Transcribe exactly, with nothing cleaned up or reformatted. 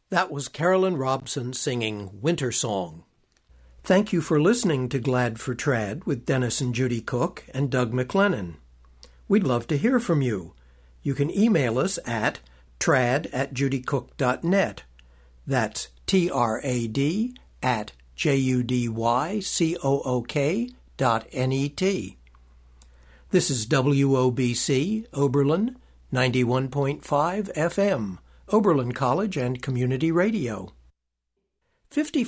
That was Carolyn Robson singing Winter Song. Thank you for listening to Glad for Trad with Dennis and Judy Cook and Doug McLennan. We'd love to hear from you. You can email us at trad at judycook dot net. That's T R A D at J U D Y C O O K dot N E T. This is W O B C, Oberlin, ninety-one point five F M, Oberlin College and Community Radio. fifty